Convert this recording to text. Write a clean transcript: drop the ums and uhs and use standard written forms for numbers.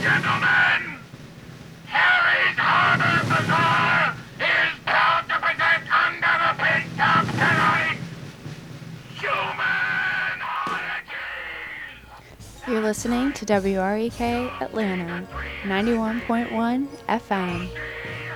gentlemen, Harry's Harbor Bazaar is proud to present under the pink top tonight, Human Oddities. You're listening to WREK Atlanta, 91.1 FM.